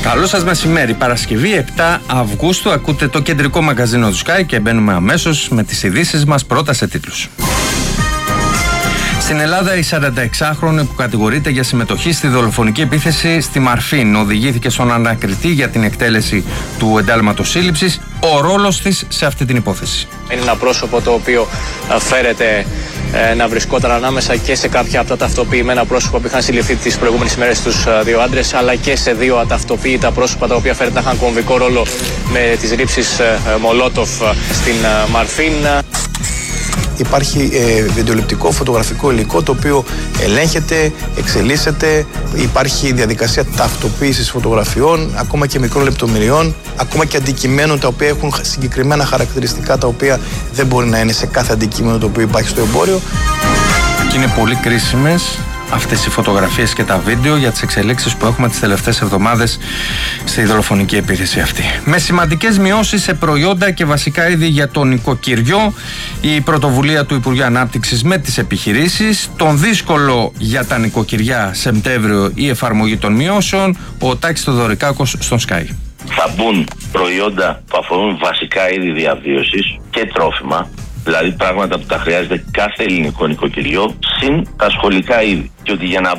Καλό σας μεσημέρι, Παρασκευή 7 Αυγούστου. Ακούτε το κεντρικό μαγκαζίνο του Sky και μπαίνουμε αμέσως με τις ειδήσεις μας, πρώτα σε τίτλους. Στην Ελλάδα, η 46χρονη που κατηγορείται για συμμετοχή στη δολοφονική επίθεση στη Μαρφίν οδηγήθηκε στον ανακριτή για την εκτέλεση του εντάλματος σύλληψης. Ο ρόλος της σε αυτή την υπόθεση. Είναι ένα πρόσωπο το οποίο φέρεται να βρισκόταν ανάμεσα και σε κάποια από τα ταυτοποιημένα πρόσωπα που είχαν συλληφθεί τις προηγούμενες ημέρες στους δύο άντρες, αλλά και σε δύο αταυτοποιητά πρόσωπα τα οποία φέρεται να είχαν κομβικό ρόλο με τις ρήψεις Μολότοφ στην Μαρφίν. Υπάρχει βιντεοληπτικό φωτογραφικό υλικό το οποίο ελέγχεται, εξελίσσεται. Υπάρχει διαδικασία ταυτοποίησης φωτογραφιών, ακόμα και μικρών λεπτομεριών, ακόμα και αντικειμένων τα οποία έχουν συγκεκριμένα χαρακτηριστικά τα οποία δεν μπορεί να είναι σε κάθε αντικείμενο το οποίο υπάρχει στο εμπόριο. Και είναι πολύ κρίσιμες αυτές οι φωτογραφίες και τα βίντεο για τις εξελίξεις που έχουμε τις τελευταίες εβδομάδες στη δολοφονική επίθεση αυτή. Με σημαντικές μειώσεις σε προϊόντα και βασικά είδη για το νοικοκυριό, η πρωτοβουλία του Υπουργείου Ανάπτυξης με τις επιχειρήσεις, τον δύσκολο για τα νοικοκυριά Σεπτέμβριο η εφαρμογή των μειώσεων, ο Τάκης Θοδωρικάκος στον Sky. Θα μπουν προϊόντα που αφορούν βασικά είδη διαβίωσης και τρόφιμα, δηλαδή πράγματα που τα χρειάζεται κάθε ελληνικό νοικοκυριό, συν τα σχολικά είδη. Και ότι για να